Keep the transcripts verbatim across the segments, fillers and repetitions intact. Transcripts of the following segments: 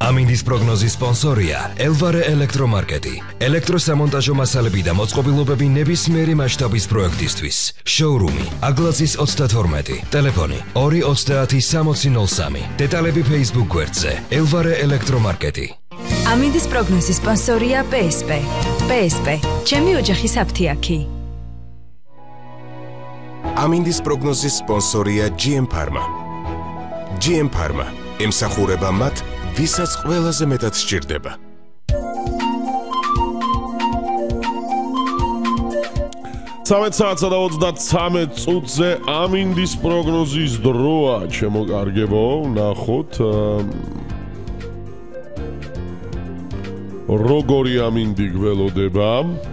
ამინდის პროგნოზის სპონსორია ელვარე ელექტრომარკეტი. ელექტროსამონტაჟო მასალები და მოწყობილობები ნებისმიერი მასშტაბის პროექტისთვის. შოურუმი აგლაძის ოცდათორმეტი. ტელეფონი ორი ოცდაათი სამოცი ნოლ სამი. დეტალები Facebook გვერდზე ელვარე ელექტრომარკეტი. ამინდის პროგნოზის სპონსორია პე ეს პე. პე ეს პე. ჩემი ოჯახის აფთიაქი. ამინდის პროგნოზის სპონსორია ჯი ემ Pharma. ჯი ემ Pharma ემსახურება მათ, ვისაც ყველაზე მეტად სჭირდება. ცამეტ საათსა და ოცდაცამეტ წუთზე ამინდის პროგნოზის დროა, ჩემო კარგებო, ნახოთ როგორი ამინდი გველოდება.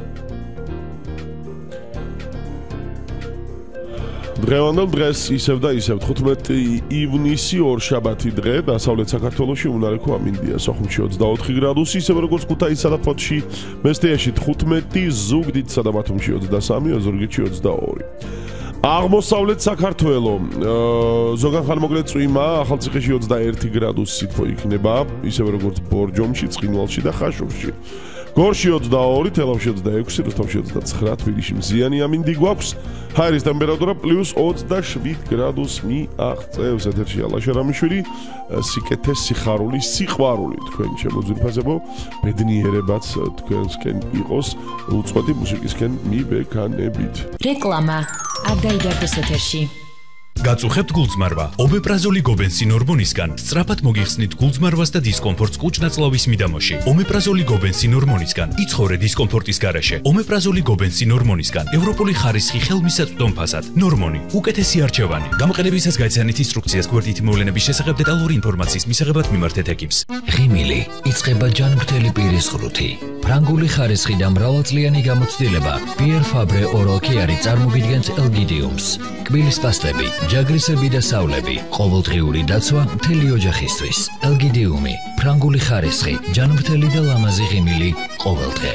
დღევანდელ დღეს ისევ და ისევ თხუთმეტი ივნისი ორშაბათი დღე დასავლეთ საქართველოში უნარეკო ამინდია სოხუმში ოცდაოთხი გრადუსი ისევ როგორც ქუთაისსა და ფოთში მესტიაში თხუთმეტი ზუგდიდსა და ბათუმში ოცდასამი ოზურგეთში ოცდაორი აღმოსავლეთ საქართველო ზოგან ხანმოკლე წვიმა ახალციხეში ოცდაერთი გრადუსი სითბო იქნება ისევ როგორც ბორჯომში ცხინვალში და ხაშურში გორში ოცდაორი, თელავში ოცდაექვსი, რუსთავში ოცდაცხრა, თბილისში მზიანი ამინდი გვაქვს. ჰაერის ტემპერატურა პლუს ოცდაშვიდ გრადუსს მიაღწევს. ეთერში ალაშა რამიშვილი, სიკეთე, სიხარული, სიყვარული თქვენ შემოძვირფასებო, ბედნიერებაც თქვენსკენ იყოს, უწყვეტი მუსიკისკენ მივეკანებით. რეკლამა. არ დაიდარდეს ეთერში. გაწუხებთ გულწმარვა. ომეპრაზოლი გობენსინ ჰორმონისგან სწრაფად მოგიხსნით გულწმარვას და დისკომფორტს კუჭ-ნაწლავის მიდამოში. ომეპრაზოლი გობენსინ ჰორმონისგან იცხოვრე დისკომფორტის გარეშე. ომეპრაზოლი გობენსინ ჰორმონისგან ევროპული ხარისხი ხელმისაწვდომ ფასად. ნორმონი უკეთესი არჩევანი. გამოყენებისას გაიცანით ინსტრუქციას გვერდითი მოვლენების შესახებ დეტალური ინფორმაციის მისაღებად მიმართეთ ეკიპს. ღიმილი იწყება ჯანმრთელი პირის ღრუთი. ფრანგული ხარისხი და მრავალწლიანი გამოცდილება Pierre Fabre Oral Care წარმოგიდგენთ ელგიდიუმს. კბილის პასტები, ჯაგრისები და სავლები, ყოველდღიური დაცვა მთელი ოჯახისთვის. ელგიდიუმი, ფრანგული ხარისხი, ჯანმრთელი და ლამაზი ღიმილი ყოველდღე.